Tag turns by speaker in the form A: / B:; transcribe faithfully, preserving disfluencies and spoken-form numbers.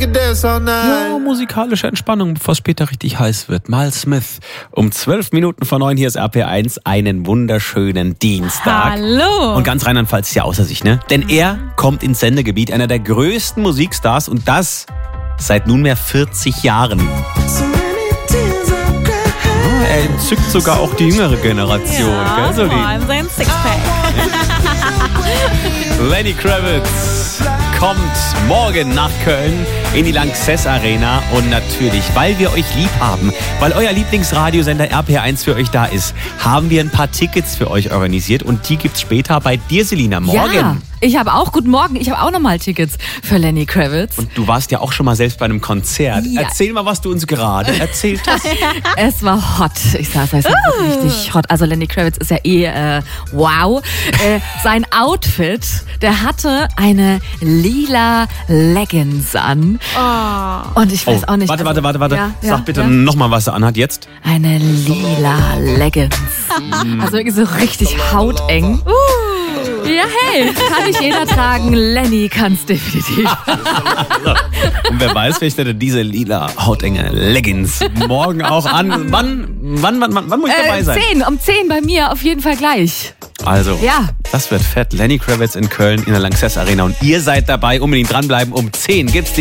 A: can dance all night.
B: Ja, musikalische Entspannung, bevor es später richtig heiß wird. Miles Smith. Um zwölf Minuten vor neun, hier ist R P eins. Einen wunderschönen Dienstag.
C: Hallo.
B: Und ganz Rheinland-Pfalz ist ja außer sich, ne? Denn er kommt ins Sendegebiet, einer der größten Musikstars und das seit nunmehr vierzig Jahren. Ah, er entzückt sogar auch die jüngere Generation.
C: Ja,
B: gell, Solin?
C: vor allem sein Sixpack.
B: Lenny Kravitz kommt morgen nach Köln in die Lanxess Arena und natürlich, weil wir euch lieb haben, weil euer Lieblingsradiosender R P eins für euch da ist, haben wir ein paar Tickets für euch organisiert und die gibt's später bei dir, Selina, morgen.
C: Ja, ich habe auch, guten Morgen, ich habe auch nochmal Tickets für Lenny Kravitz.
B: Und du warst ja auch schon mal selbst bei einem Konzert.
C: Ja.
B: Erzähl mal, was du uns gerade erzählt hast.
C: Es war hot. Ich sag, es war
B: Uh.
C: richtig hot. Also Lenny Kravitz ist ja eh äh, wow. Äh, sein Outfit, der hatte eine lila Leggings an.
D: Oh.
C: Und ich weiß
B: Oh,
C: auch nicht.
B: warte,
C: also,
B: warte, warte, warte.
C: Ja,
B: Sag
C: ja,
B: bitte
C: ja.
B: nochmal, was er anhat jetzt.
C: Eine lila Leggings. Also wirklich so richtig hauteng. Ja, hey, kann nicht jeder tragen. Lenny kann's definitiv.
B: Und wer weiß, vielleicht hat er diese lila hautenge Leggings morgen auch an. Wann, wann, wann, wann, wann muss ich dabei
C: Äh,
B: sein?
C: zehn, um zehn bei mir auf jeden Fall gleich.
B: Also,
C: Ja.
B: das wird fett. Lenny Kravitz in Köln in der Lanxess Arena. Und ihr seid dabei. Unbedingt dranbleiben. Um zehn gibt's die